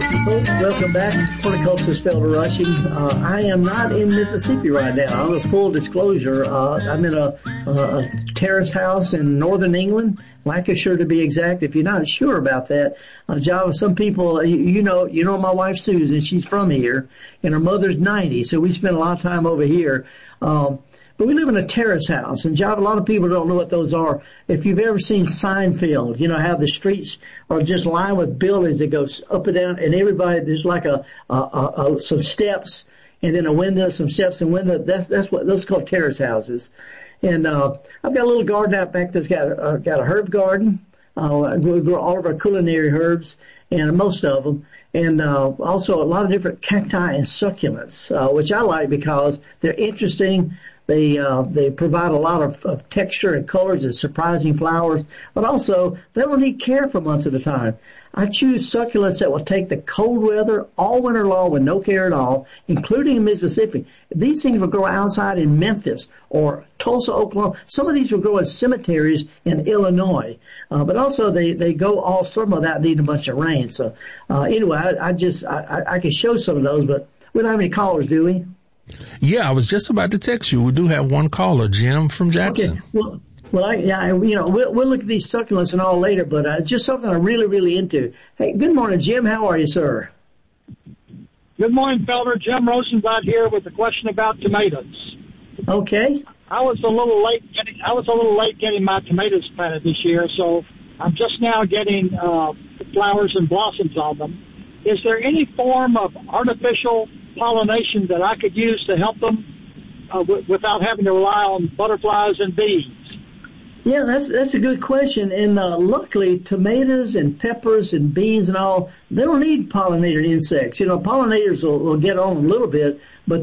Welcome back. Horticulturist Felder Rushing. I am not in Mississippi right now. I'm a full disclosure. I'm in a terrace house in northern England, Lancashire to be exact. If you're not sure about that, Java, some people, you know my wife Susan, she's from here, and her mother's 90, so we spend a lot of time over here. But we live in a terrace house, and Java, a lot of people don't know what those are. If you've ever seen Seinfeld, you know how the streets are just lined with buildings that goes up and down, and everybody, there's like some steps, and then a window, some steps and window. That's what those are called terrace houses. And I've got a little garden out back that's got a herb garden. We grow all of our culinary herbs, and most of them. And also a lot of different cacti and succulents, which I like because they're interesting. They provide a lot of texture and colors and surprising flowers, but also they don't need care for months at a time. I choose succulents that will take the cold weather all winter long with no care at all, including in Mississippi. These things will grow outside in Memphis or Tulsa, Oklahoma. Some of these will grow in cemeteries in Illinois, but also they go all summer without needing a bunch of rain. So anyway, I can show some of those, but we don't have any callers, do we? Yeah, I was just about to text you. We do have one caller, Jim from Jackson. Okay. We'll look at these succulents and all later, but just something I'm really, really into. Hey, good morning, Jim. How are you, sir? Good morning, Felder. Jim Rosenblatt here with a question about tomatoes. Okay. I was a little late getting my tomatoes planted this year, so I'm just now getting flowers and blossoms on them. Is there any form of artificial pollination that I could use to help them without having to rely on butterflies and bees? Yeah, that's a good question. And luckily, tomatoes and peppers and beans and all, they don't need pollinator insects. You know, pollinators will get on a little bit, but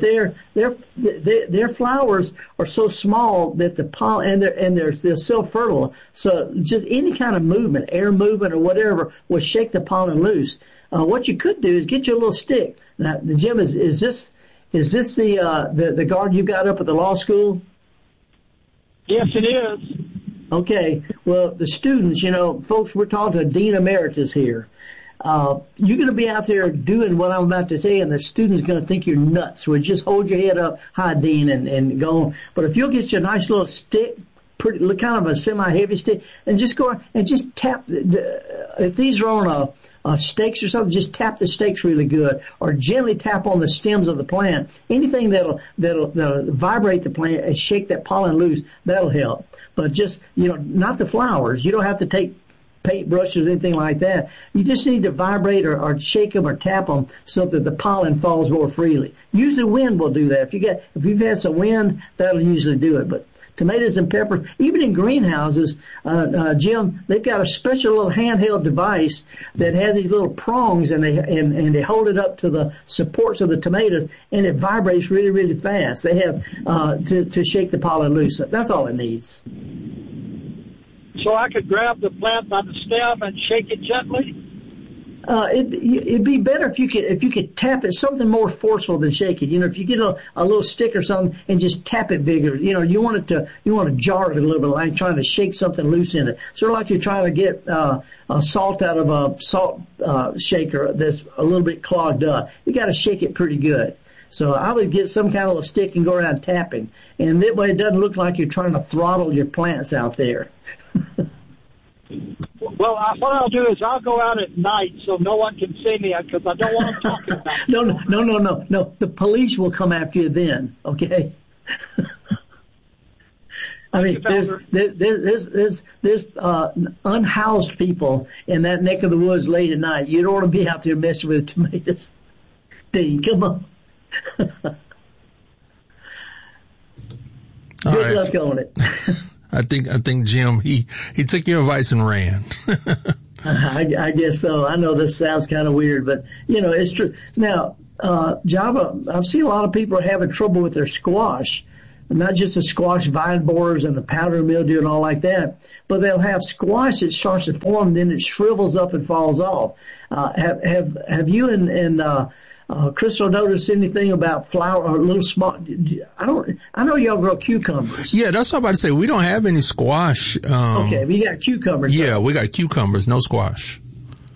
their flowers are so small that the pollen and they're self-fertile. So just any kind of movement, air movement or whatever, will shake the pollen loose. What you could do is get you a little stick. Now, Jim, is this the garden you got up at the law school? Yes, it is. Okay. Well, the students, folks, we're talking to Dean Emeritus here. You're going to be out there doing what I'm about to tell you, and the student's going to think you're nuts. So just hold your head up high, Dean, and go on. But if you'll get you a nice little stick, kind of a semi-heavy stick, and just go and just tap. If these are on stakes or something, just tap the stakes really good, or gently tap on the stems of the plant. Anything that'll vibrate the plant and shake that pollen loose, that'll help. But just, not the flowers. You don't have to take paint brushes or anything like that. You just need to vibrate or shake them or tap them so that the pollen falls more freely. Usually wind will do that. If you've had some wind, that'll usually do it. But tomatoes and peppers, even in greenhouses, Jim, they've got a special little handheld device that has these little prongs, and they hold it up to the supports of the tomatoes, and it vibrates really, really fast. They have to shake the pollen loose. That's all it needs. So I could grab the plant by the stem and shake it gently? It'd be better if you could tap it, something more forceful than shake it. If you get a little stick or something and just tap it bigger, you want to jar it a little bit, like trying to shake something loose in it. Sort of like you're trying to get salt out of a salt shaker that's a little bit clogged up. You got to shake it pretty good. So I would get some kind of a stick and go around tapping, and that way it doesn't look like you're trying to throttle your plants out there. Well, what I'll do is I'll go out at night so no one can see me because I don't want them talking about it. No. The police will come after you then, okay? I mean, there's unhoused people in that neck of the woods late at night. You don't want to be out there messing with tomatoes. Dean, come on. Good luck on it. I think Jim, he took your advice and ran. I guess so. I know this sounds kind of weird, but it's true. Now, Java, I've seen a lot of people are having trouble with their squash, not just the squash vine borers and the powdery mildew and all like that, but they'll have squash that starts to form, then it shrivels up and falls off. Have you and Crystal noticed anything about flower or little small? I know y'all grow cucumbers. Yeah, that's what I'm about to say. We don't have any squash. Okay, but you got cucumbers. Yeah, we got cucumbers, no squash.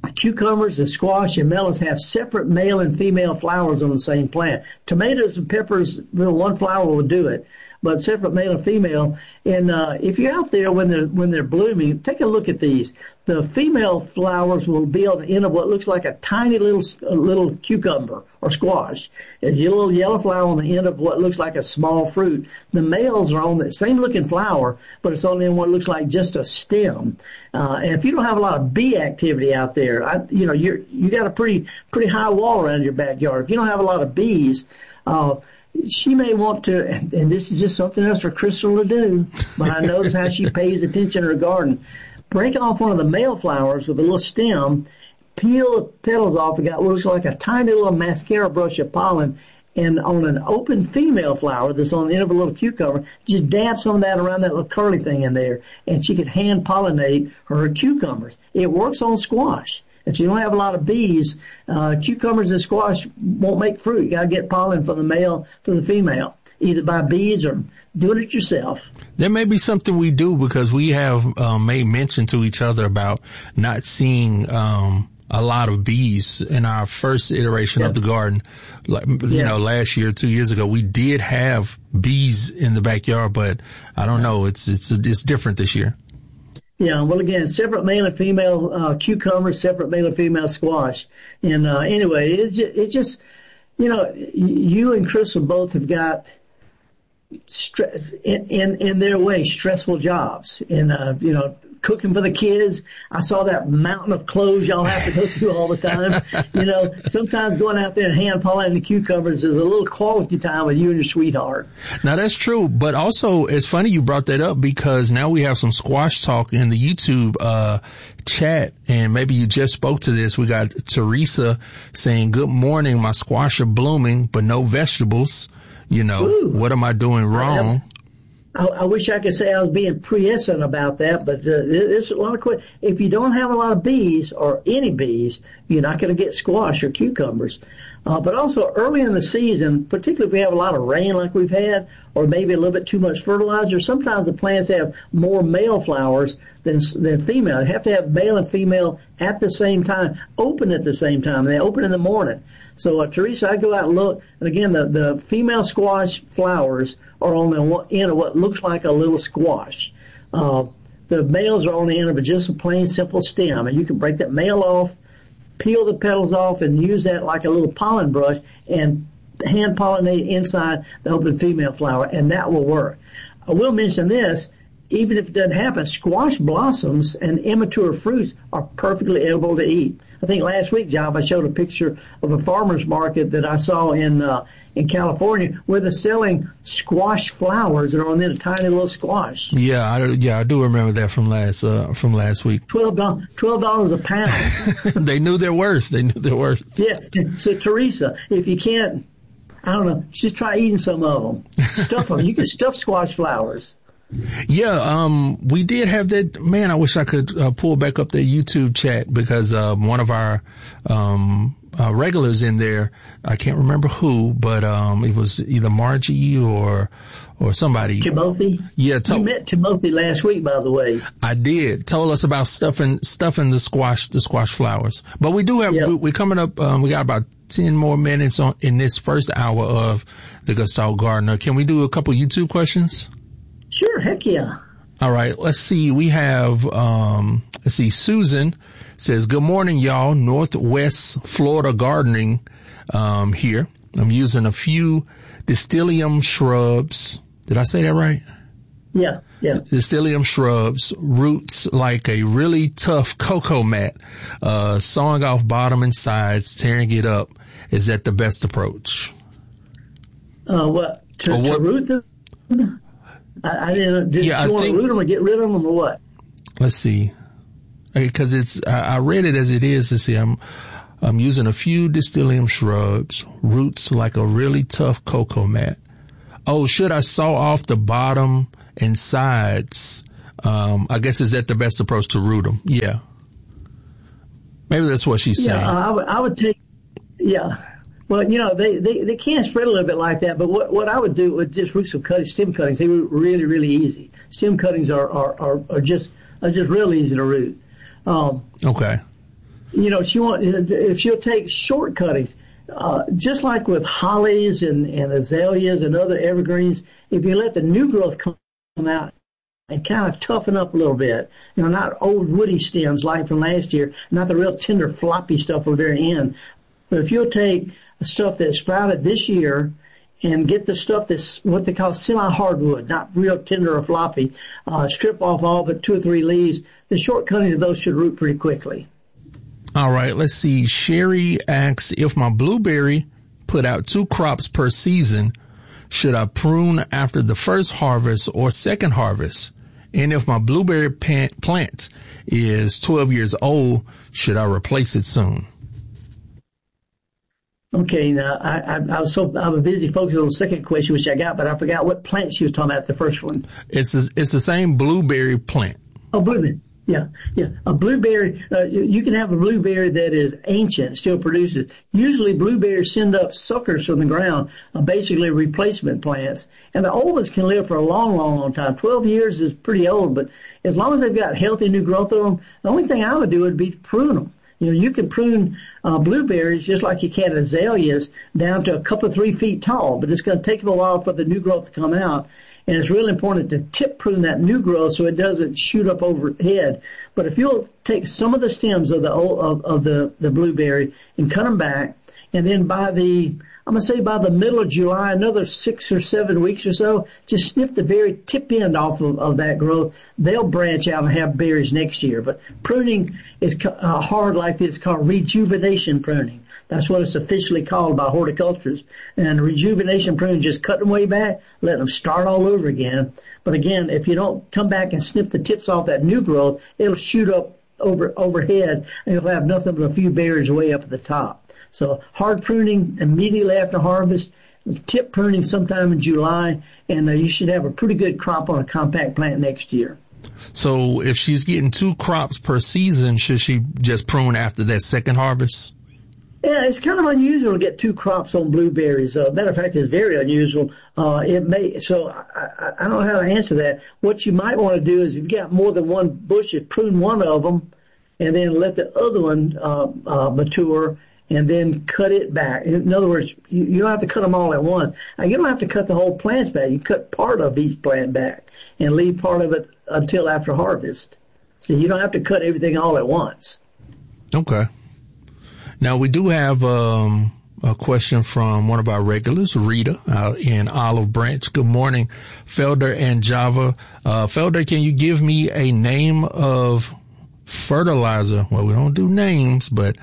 Cucumbers and squash and melons have separate male and female flowers on the same plant. Tomatoes and peppers, one flower will do it, but separate male and female. And if you're out there when they're blooming, take a look at these. The female flowers will be on the end of what looks like a tiny little cucumber or squash. There's a little yellow flower on the end of what looks like a small fruit. The males are on the same looking flower, but it's on the end of what looks like just a stem. And if you don't have a lot of bee activity out there, you got a pretty high wall around your backyard. If you don't have a lot of bees, she may want to, and this is just something else for Crystal to do, but I notice how she pays attention to her garden. Break off one of the male flowers with a little stem, peel the petals off, and got what looks like a tiny little mascara brush of pollen, and on an open female flower that's on the end of a little cucumber, just dab some of that around that little curly thing in there, and she could hand pollinate her cucumbers. It works on squash. If you don't have a lot of bees, cucumbers and squash won't make fruit. You got to get pollen from the male to the female, either by bees or doing it yourself. There may be something we do because we have made mention to each other about not seeing a lot of bees in our first iteration of the garden. Last year, 2 years ago, we did have bees in the backyard, but I don't know. It's different this year. Yeah, well, again, separate male and female cucumbers, separate male and female squash. And anyway, it just, you and Crystal both have got in their way stressful jobs. And cooking for the kids. I saw that mountain of clothes y'all have to go through all the time. Sometimes going out there and hand pollinating the cucumbers is a little quality time with you and your sweetheart. Now that's true, but also it's funny you brought that up because now we have some squash talk in the YouTube chat, and maybe you just spoke to this. We got Teresa saying, "Good morning, my squash are blooming, but no vegetables. Ooh. What am I doing wrong?" I wish I could say I was being prescient about that, but there's a lot of questions. If you don't have a lot of bees or any bees, you're not going to get squash or cucumbers. But also early in the season, particularly if we have a lot of rain like we've had, or maybe a little bit too much fertilizer, sometimes the plants have more male flowers than female. They have to have male and female at the same time, open at the same time. They open in the morning. So, Teresa, I go out and look, and again, the female squash flowers are on the end of what looks like a little squash. The males are on the end of just a plain, simple stem, and you can break that male off, peel the petals off, and use that like a little pollen brush and hand pollinate inside the open female flower, and that will work. I will mention this. Even if it doesn't happen, squash blossoms and immature fruits are perfectly edible to eat. I think last week, Job, I showed a picture of a farmer's market that I saw in California where they're selling squash flowers that are on the tiny little squash. Yeah, I do remember that from last week. $12 a pound. They knew their worth. Yeah. So Teresa, if you can't, I don't know, just try eating some of them. Stuff them. You can stuff squash flowers. Yeah, we did have that. Man, I wish I could pull back up the YouTube chat because one of our regulars in there, I can't remember who, but it was either Margie or somebody. Timothy? Yeah. You met Timothy last week, by the way. I did. Told us about stuffing the squash flowers. But we do have, we're coming up, we got about 10 more minutes in this first hour of the Gestalt Gardener. Can we do a couple YouTube questions? Sure, heck yeah. All right, let's see. We have, Susan says, "Good morning, y'all. Northwest Florida gardening, here. I'm using a few Distillium shrubs." Did I say that right? Yeah. Distillium shrubs, roots like a really tough cocoa mat, sawing off bottom and sides, tearing it up. Is that the best approach? What? To root them? I didn't. Did you want to root them or get rid of them or what? Let's see. Because I read it as it is. Let's see. I'm using a few Distillium shrubs, roots like a really tough cocoa mat. Oh, should I saw off the bottom and sides? I guess is that the best approach to root them? Yeah. Maybe that's what she's saying. I would take. Yeah. Well, they can spread a little bit like that, but what I would do would just root some stem cuttings. They were really, really easy. Stem cuttings are just real easy to root. Okay. if she'll take short cuttings, just like with hollies and azaleas and other evergreens, if you let the new growth come out and kind of toughen up a little bit, not old woody stems like from last year, not the real tender floppy stuff at the very end. But if you'll take stuff that sprouted this year and get the stuff that's what they call semi-hardwood, not real tender or floppy, strip off all but 2 or 3 leaves, the short cutting of those should root pretty quickly. All right, let's see. Sherry asks, if my blueberry put out 2 crops per season, should I prune after the first harvest or second harvest? And if my blueberry plant is 12 years old, should I replace it soon? Okay, now I was busy focusing on the second question, which I got, but I forgot what plant she was talking about, the first one. It's the same blueberry plant. Oh, blueberry. Yeah. A blueberry, you can have a blueberry that is ancient, still produces. Usually blueberries send up suckers from the ground, basically replacement plants. And the old ones can live for a long, long, long time. 12 years is pretty old, but as long as they've got healthy new growth on them, the only thing I would do would be to prune them. You can prune blueberries just like you can azaleas down to a couple of 3 feet tall, but it's going to take them a while for the new growth to come out. And it's really important to tip prune that new growth so it doesn't shoot up overhead. But if you'll take some of the stems of the blueberry and cut them back, and then by the middle of July, another 6 or 7 weeks or so, just snip the very tip end off of that growth. They'll branch out and have berries next year. But pruning is hard like this. It's called rejuvenation pruning. That's what it's officially called by horticulturists. And rejuvenation pruning, just cut them way back, let them start all over again. But again, if you don't come back and snip the tips off that new growth, it'll shoot up overhead, and you'll have nothing but a few berries way up at the top. So hard pruning immediately after harvest, tip pruning sometime in July, and you should have a pretty good crop on a compact plant next year. So if she's getting 2 crops per season, should she just prune after that second harvest? Yeah, it's kind of unusual to get 2 crops on blueberries. Matter of fact, it's very unusual. I don't know how to answer that. What you might want to do is, if you've got more than one bush, you prune one of them and then let the other one mature and then cut it back. In other words, you don't have to cut them all at once. Now, you don't have to cut the whole plants back. You cut part of each plant back and leave part of it until after harvest. So you don't have to cut everything all at once. Okay. Now, we do have a question from one of our regulars, Rita, in Olive Branch. Good morning, Felder and Java. Felder, can you give me a name of fertilizer? Well, we don't do names, but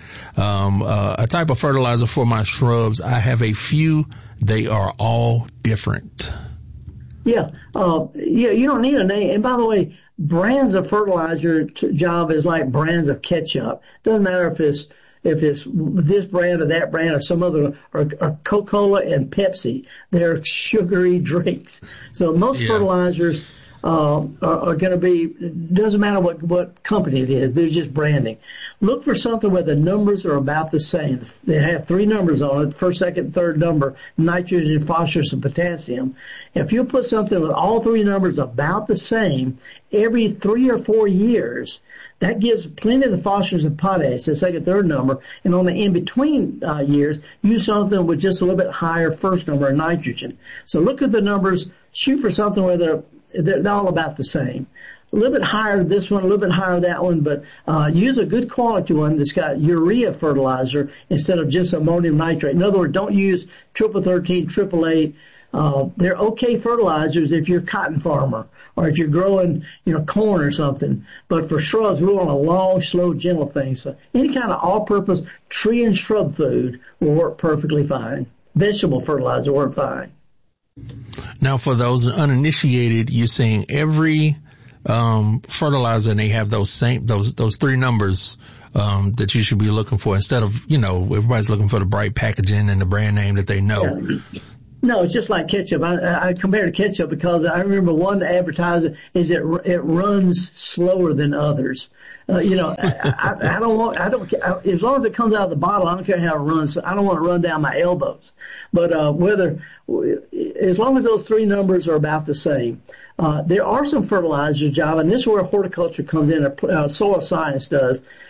a type of fertilizer for my shrubs. I have a few. They are all different. Yeah, you don't need a name. And by the way, brands of fertilizer, Java, is like brands of ketchup. Doesn't matter if it's this brand or that brand or some other, or Coca-Cola and Pepsi. They're sugary drinks. So most fertilizers are going to be, doesn't matter what company it is, they're just branding. Look for something where the numbers are about the same. They have 3 numbers on it, first, second, third number, nitrogen, phosphorus, and potassium. If you put something with all 3 numbers about the same every 3 or 4 years, that gives plenty of the phosphorus and potash, the second, third number. And on the in-between years, use something with just a little bit higher first number of nitrogen. So look at the numbers, shoot for something where they're all about the same. A little bit higher this one, a little bit higher that one, but use a good quality one that's got urea fertilizer instead of just ammonium nitrate. In other words, don't use 13, 888. They're okay fertilizers if you're a cotton farmer or if you're growing, corn or something. But for shrubs, we want a long, slow, gentle thing. So any kind of all-purpose tree and shrub food will work perfectly fine. Vegetable fertilizer work fine. Now, for those uninitiated, you're saying every fertilizer, and they have those 3 numbers that you should be looking for instead of, everybody's looking for the bright packaging and the brand name that they know. Yeah. No, it's just like ketchup. I compare to ketchup because I remember one advertiser is it runs slower than others. I don't care. As long as it comes out of the bottle, I don't care how it runs. I don't want to run down my elbows. But as long as those 3 numbers are about the same. There are some fertilizers, Java, and this is where horticulture comes in, soil science does.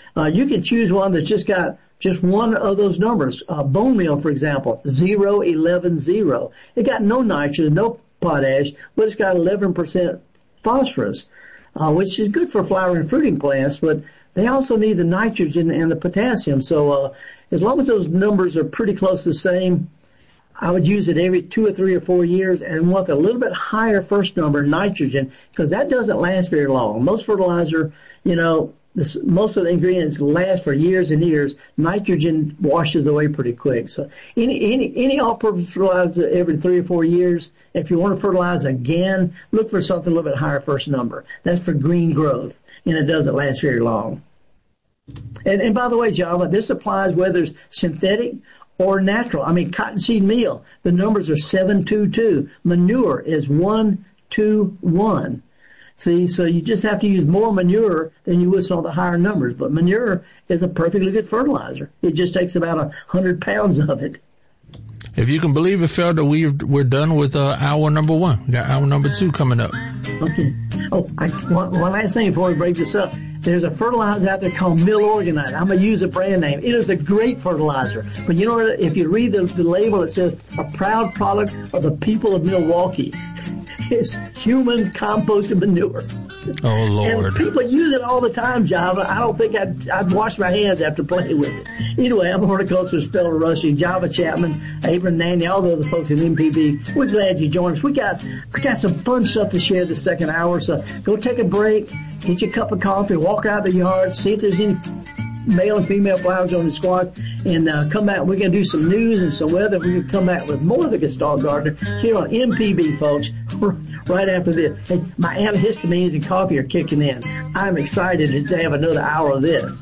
You can choose one that's just got just one of those numbers. Bone meal, for example, 0-11-0. It got no nitrogen, no potash, but it's got 11% phosphorus, which is good for flowering and fruiting plants, but they also need the nitrogen and the potassium. So as long as those numbers are pretty close to the same, I would use it every 2 or 3 or 4 years and want a little bit higher first number, nitrogen, because that doesn't last very long. Most fertilizer, most of the ingredients last for years and years. Nitrogen washes away pretty quick. So any all-purpose fertilizer every 3 or 4 years. If you want to fertilize again, look for something a little bit higher first number. That's for green growth, and it doesn't last very long. And by the way, Java, this applies whether it's synthetic or natural. I mean, cottonseed meal, the numbers are 7-2-2. Manure is 1-2-1. See, so you just have to use more manure than you would some of the higher numbers. But manure is a perfectly good fertilizer. It just takes about 100 pounds of it. If you can believe it, Felder, we're done with hour number 1. We got hour number 2 coming up. Okay. Oh, one last thing before we break this up. There's a fertilizer out there called Mill Organite. I'm going to use a brand name. It is a great fertilizer. But you know what? If you read the label, it says, a proud product of the people of Milwaukee. It's human composted manure. Oh, Lord. And people use it all the time, Java. I don't think I'd wash my hands after playing with it. Anyway, I'm horticulturist Felder Rushing, Java Chapman, Abram Nanny, all the other folks in MPB. We're glad you joined us. We got some fun stuff to share this second hour, so go take a break, get you a cup of coffee, walk out the yard, see if there's any male and female flowers on the squash, and come back. We're going to do some news and some weather. We're going to come back with more of the Gestalt Gardener here on MPB, folks, right after this. Hey, my antihistamines and coffee are kicking in. I'm excited to have another hour of this.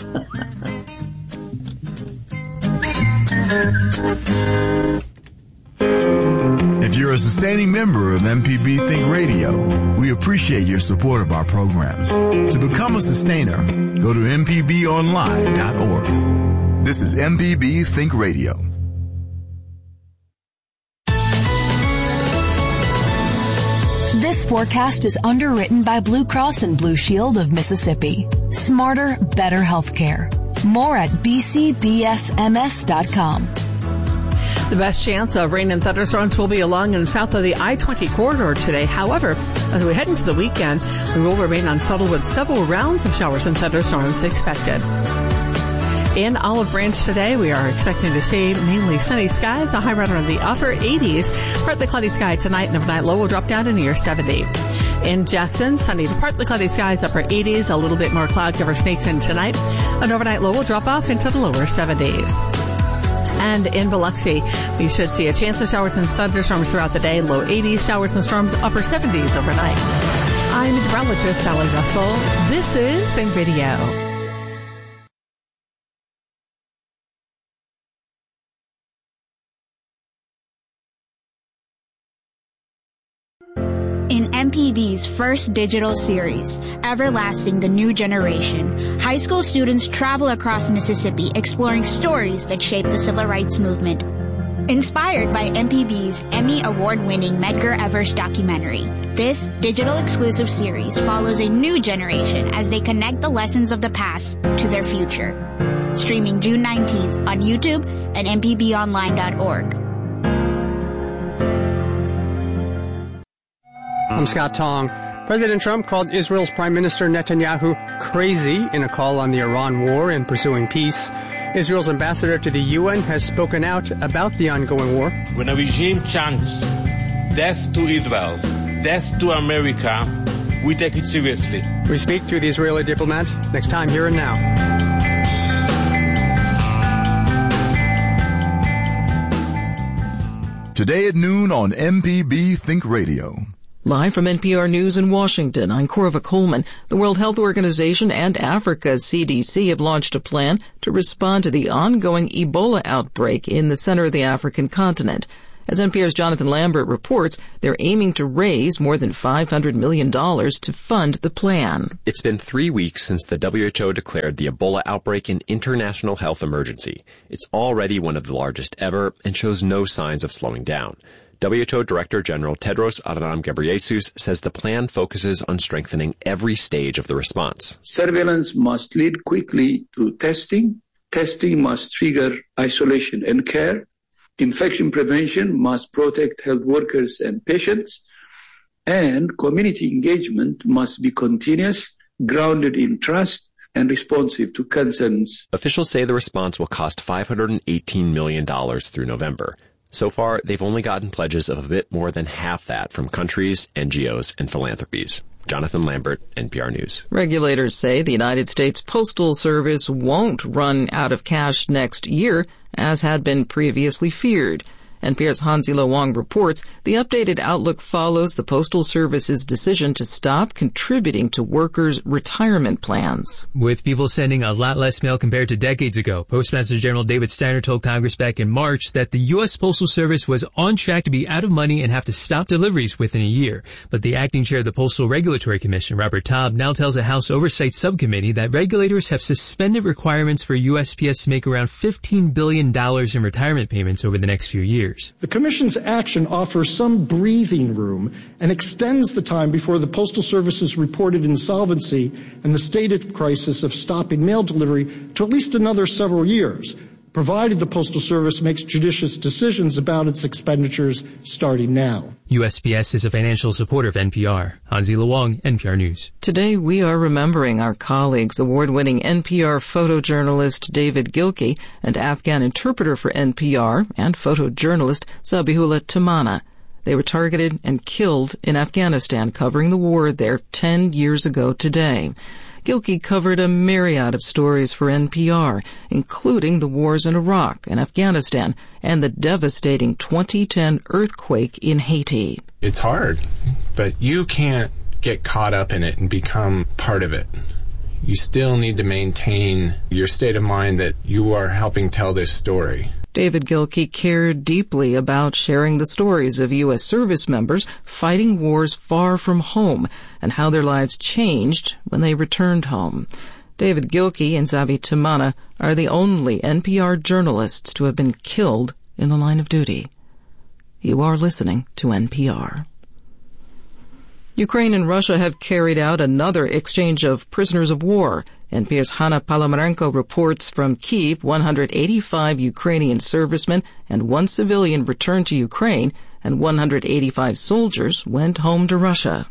If you're a sustaining member of MPB Think Radio, we appreciate your support of our programs. To become a sustainer, go to mpbonline.org. This is MPB Think Radio. This forecast is underwritten by Blue Cross and Blue Shield of Mississippi. Smarter, better healthcare. More at bcbsms.com. The best chance of rain and thunderstorms will be along and south of the I-20 corridor today. However, as we head into the weekend, we will remain unsettled with several rounds of showers and thunderstorms expected. In Olive Branch today, we are expecting to see mainly sunny skies, a high around the upper 80s. Partly cloudy sky tonight, and overnight low will drop down to near 70. In Jackson, sunny to partly cloudy skies, upper 80s, a little bit more cloud cover snakes in tonight. An overnight low will drop off into the lower 70s. And in Biloxi, we should see a chance of showers and thunderstorms throughout the day. Low 80s, showers and storms, upper 70s overnight. I'm meteorologist Sally Russell. This is Think Radio. In MPB's first digital series, Everlasting the New Generation, high school students travel across Mississippi exploring stories that shaped the civil rights movement. Inspired by MPB's Emmy Award-winning Medgar Evers documentary, this digital exclusive series follows a new generation as they connect the lessons of the past to their future. Streaming June 19th on YouTube and mpbonline.org. I'm Scott Tong. President Trump called Israel's Prime Minister Netanyahu crazy in a call on the Iran war and pursuing peace. Israel's ambassador to the UN has spoken out about the ongoing war. When a regime chants death to Israel, death to America, we take it seriously. We speak to the Israeli diplomat next time here and now. Today at noon on MPB Think Radio. Live from NPR News in Washington, I'm Corva Coleman. The World Health Organization and Africa's CDC have launched a plan to respond to the ongoing Ebola outbreak in the center of the African continent. As NPR's Jonathan Lambert reports, they're aiming to raise more than $500 million to fund the plan. It's been 3 weeks since the WHO declared the Ebola outbreak an international health emergency. It's already one of the largest ever and shows no signs of slowing down. WHO Director General Tedros Adhanom Ghebreyesus says the plan focuses on strengthening every stage of the response. Surveillance must lead quickly to testing. Testing must trigger isolation and care. Infection prevention must protect health workers and patients. And community engagement must be continuous, grounded in trust, and responsive to concerns. Officials say the response will cost $518 million through November. So far, they've only gotten pledges of a bit more than half that from countries, NGOs, and philanthropies. Jonathan Lambert, NPR News. Regulators say the United States Postal Service won't run out of cash next year, as had been previously feared. NPR's Hansi-Lo Wong reports the updated outlook follows the Postal Service's decision to stop contributing to workers' retirement plans. With people sending a lot less mail compared to decades ago, Postmaster General David Steiner told Congress back in March that the U.S. Postal Service was on track to be out of money and have to stop deliveries within a year. But the acting chair of the Postal Regulatory Commission, Robert Taub, now tells a House Oversight Subcommittee that regulators have suspended requirements for USPS to make around $15 billion in retirement payments over the next few years. The Commission's action offers some breathing room and extends the time before the Postal Service's reported insolvency and the stated crisis of stopping mail delivery to at least another several years, provided the Postal Service makes judicious decisions about its expenditures starting now. USPS is a financial supporter of NPR. Hansi-Lo Wong, NPR News. Today we are remembering our colleagues, award-winning NPR photojournalist David Gilkey and Afghan interpreter for NPR and photojournalist Zabihullah Tamana. They were targeted and killed in Afghanistan, covering the war there 10 years ago today. Gilkey covered a myriad of stories for NPR, including the wars in Iraq and Afghanistan and the devastating 2010 earthquake in Haiti. It's hard, but you can't get caught up in it and become part of it. You still need to maintain your state of mind that you are helping tell this story. David Gilkey cared deeply about sharing the stories of U.S. service members fighting wars far from home and how their lives changed when they returned home. David Gilkey and Zabi Tamana are the only NPR journalists to have been killed in the line of duty. You are listening to NPR. Ukraine and Russia have carried out another exchange of prisoners of war. NPR's Hanna Palomarenko reports from Kyiv 185 Ukrainian servicemen and one civilian returned to Ukraine, and 185 soldiers went home to Russia.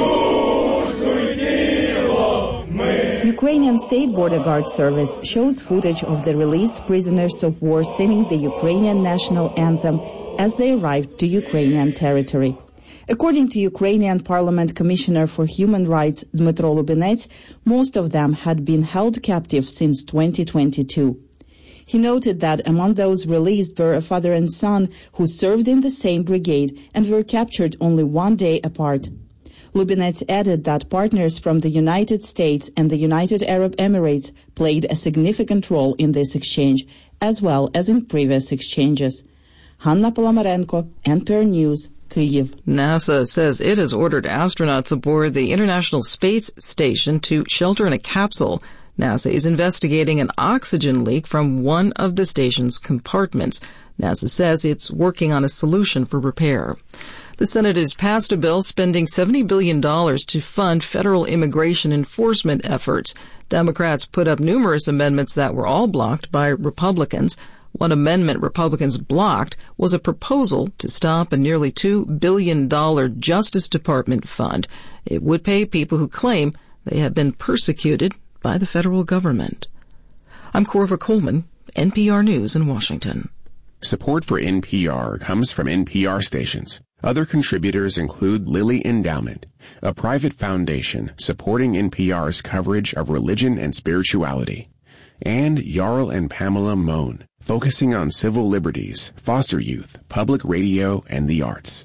Ukrainian State Border Guard Service shows footage of the released prisoners of war singing the Ukrainian national anthem as they arrived to Ukrainian territory. According to Ukrainian Parliament Commissioner for Human Rights Dmytro Lubinets, most of them had been held captive since 2022. He noted that among those released were a father and son who served in the same brigade and were captured only one day apart. Lubinets added that partners from the United States and the United Arab Emirates played a significant role in this exchange, as well as in previous exchanges. Hanna Palomarenko, NPR News, Kyiv. NASA says it has ordered astronauts aboard the International Space Station to shelter in a capsule. NASA is investigating an oxygen leak from one of the station's compartments. NASA says it's working on a solution for repair. The Senate has passed a bill spending $70 billion to fund federal immigration enforcement efforts. Democrats put up numerous amendments that were all blocked by Republicans. One amendment Republicans blocked was a proposal to stop a nearly $2 billion Justice Department fund. It would pay people who claim they have been persecuted by the federal government. I'm Corva Coleman, NPR News in Washington. Support for NPR comes from NPR stations. Other contributors include Lilly Endowment, a private foundation supporting NPR's coverage of religion and spirituality, and Jarl and Pamela Mohn, focusing on civil liberties, foster youth, public radio, and the arts.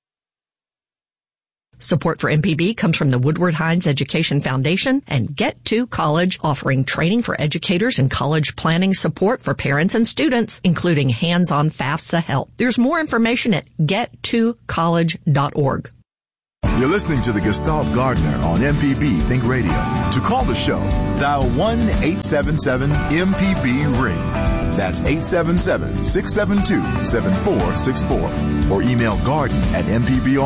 Support for MPB comes from the Woodward Hines Education Foundation and Get to College, offering training for educators and college planning support for parents and students, including hands-on FAFSA help. There's more information at gettocollege.org. You're listening to the Gestalt Gardener on MPB Think Radio. To call the show, dial 1-877-MPB-RING. That's 877-672-7464. Or email garden@mpbonline.org.